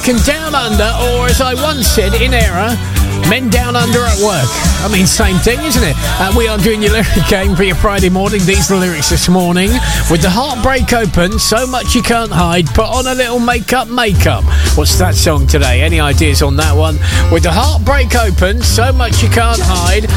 and down under, or as I once said in error, men down under at work. I mean, same thing, isn't it? We are doing your lyric game for your Friday morning. These are the lyrics this morning. With the heartbreak open, so much you can't hide, put on a little makeup. What's that song today? Any ideas on that one? With the heartbreak open, so much you can't hide,